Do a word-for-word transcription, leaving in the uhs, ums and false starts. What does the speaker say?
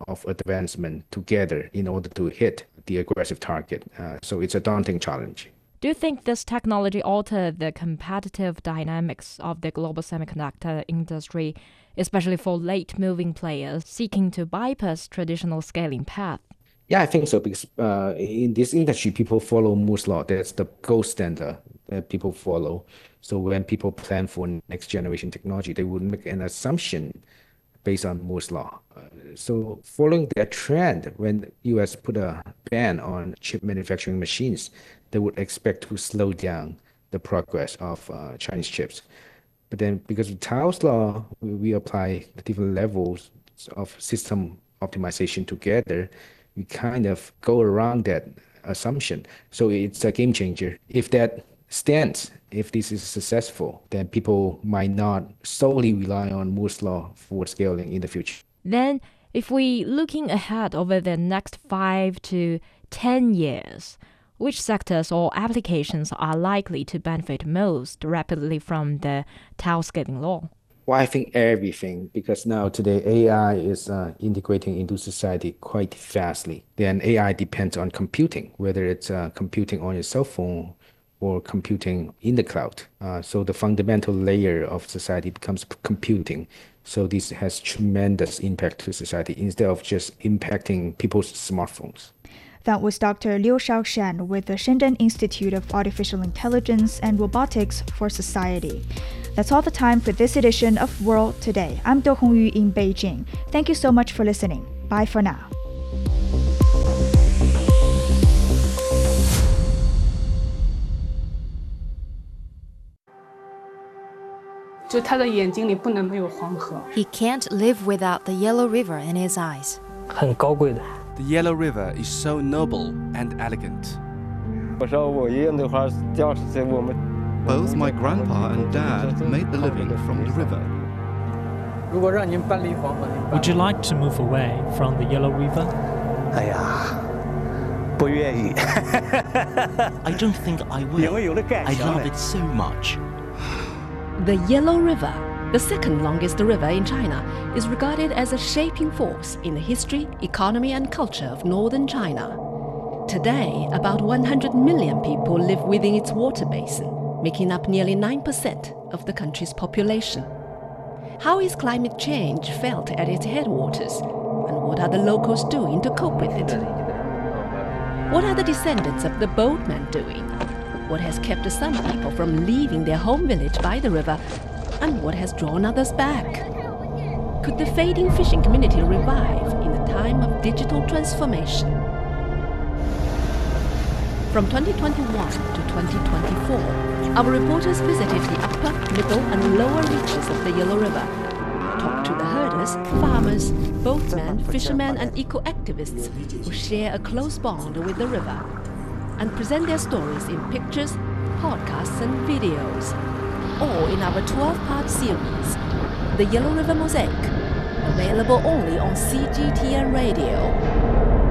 of advancement together in order to hit the aggressive target. Uh, so it's a daunting challenge. Do you think this technology altered the competitive dynamics of the global semiconductor industry, especially for late-moving players seeking to bypass traditional scaling paths? Yeah, I think so, because uh, in this industry, people follow Moore's law. That's the gold standard that people follow. So when people plan for next generation technology, they would make an assumption based on Moore's law. Uh, so following that trend, when U S put a ban on chip manufacturing machines, they would expect to slow down the progress of uh, Chinese chips. But then because of Tao's law, we, we apply the different levels of system optimization together. We kind of go around that assumption. So it's a game changer. If that stands, if this is successful, then people might not solely rely on Moore's law for scaling in the future. Then, if we looking ahead over the next five to ten years, which sectors or applications are likely to benefit most rapidly from the Tao scaling law? Well, I think everything, because now today A I is uh, integrating into society quite fastly. Then A I depends on computing, whether it's uh, computing on your cell phone or computing in the cloud. Uh, so the fundamental layer of society becomes computing. So this has tremendous impact to society instead of just impacting people's smartphones. That was Doctor Liu Shaoshan with the Shenzhen Institute of Artificial Intelligence and Robotics for Society. That's all the time for this edition of World Today. I'm Do Hongyu in Beijing. Thank you so much for listening. Bye for now. 就他的眼睛里不能没有黄河。 He can't live without the Yellow River in his eyes. 很高贵的。 The Yellow River is so noble and elegant. 我说我爷爷那会儿钓在我们。 Both my grandpa and dad made the living from the river. 如果让您搬离黄河， Would you like to move away from the Yellow River? 哎呀，不愿意。 I don't think I will. 因为有了感 I 情。 love it so much. The Yellow River, the second longest river in China, is regarded as a shaping force in the history, economy, and culture of northern China. Today, about one hundred million people live within its water basin, making up nearly nine percent of the country's population. How is climate change felt at its headwaters, and what are the locals doing to cope with it? What are the descendants of the boatmen doing? What has kept some people from leaving their home village by the river, and what has drawn others back? Could the fading fishing community revive in a time of digital transformation? From twenty twenty-one to twenty twenty-four, our reporters visited the upper, middle, and lower reaches of the Yellow River, talked to the herders, farmers, boatmen, fishermen, and eco-activists who share a close bond with the river, and present their stories in pictures, podcasts, and videos, all in our twelve-part series, The Yellow River Mosaic, available only on C G T N Radio.